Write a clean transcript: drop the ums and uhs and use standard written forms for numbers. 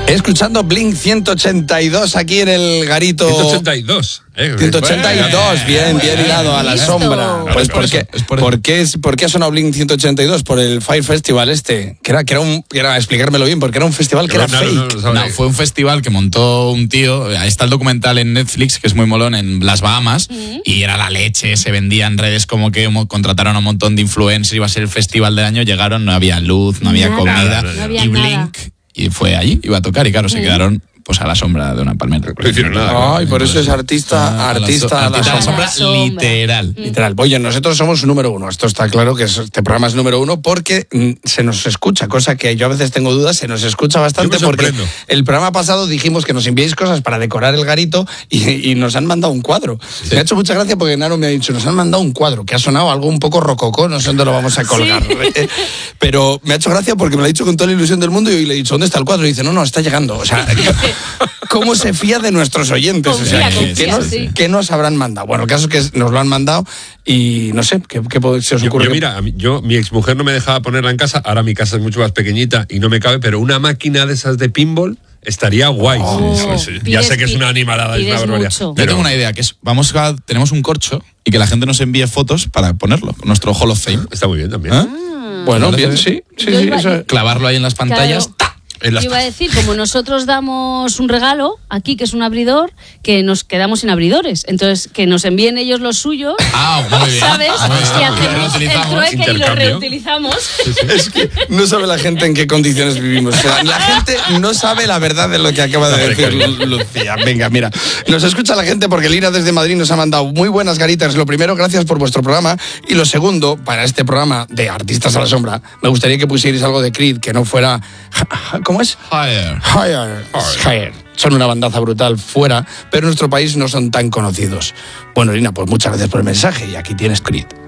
Escuchando Blink 182 aquí en el garito. 182. 182, bien hilado a la sombra. Pues ¿por qué ha sonado Blink 182? Por el Fire Festival que era explicármelo bien, porque era un festival que era fake. No, fue un festival que montó un tío. Está el documental en Netflix, que es muy molón, en las Bahamas, y era la leche, se vendía en redes como que contrataron a un montón de influencers, iba a ser el festival del año, llegaron, no había luz, no había comida, y Blink, y fue allí, iba a tocar, y claro, se quedaron pues a la sombra de una palmera. No hicieron nada. Ay, por eso es artista a la sombra. Literal. Oye, nosotros somos número uno. Esto está claro que este programa es número uno porque se nos escucha, cosa que yo a veces tengo dudas, se nos escucha bastante porque el programa pasado dijimos que nos enviéis cosas para decorar el garito y nos han mandado un cuadro. Sí. Me ha hecho mucha gracia porque Naro me ha dicho, nos han mandado un cuadro que ha sonado algo un poco rococó, no sé dónde lo vamos a colgar. Sí. Pero me ha hecho gracia porque me lo ha dicho con toda la ilusión del mundo y le he dicho, ¿dónde está el cuadro? Y dice, no, está llegando. O sea, ¿cómo se fía de nuestros oyentes? Confía, ¿qué nos habrán mandado? Bueno, el caso es que nos lo han mandado y no sé, ¿qué se os ocurre? Mi exmujer no me dejaba ponerla en casa, ahora mi casa es mucho más pequeñita y no me cabe, pero una máquina de esas de pinball estaría guay. Ya sé que es una animalada, es una barbaridad. Yo tengo una idea, que es, tenemos un corcho y que la gente nos envíe fotos para ponerlo, nuestro Hall of Fame. Está muy bien también. Bueno, bien, sí. Eso. Clavarlo ahí en las pantallas. Claro. Yo iba a decir, como nosotros damos un regalo aquí, que es un abridor, que nos quedamos sin abridores. Entonces, que nos envíen ellos los suyos, muy bien. ¿sabes? Y hacemos el trueque y lo reutilizamos. Sí. Es que no sabe la gente en qué condiciones vivimos. O sea, la gente no sabe la verdad de lo que acaba de decir Lucía. Venga, mira, nos escucha la gente porque Lina desde Madrid nos ha mandado muy buenas garitas. Lo primero, gracias por vuestro programa. Y lo segundo, para este programa de Artistas a la Sombra, me gustaría que pusierais algo de Creed, que no fuera... ¿Cómo es? Higher. Son una bandaza brutal fuera, pero en nuestro país no son tan conocidos. Bueno, Lina, pues muchas gracias por el mensaje y aquí tienes Creed.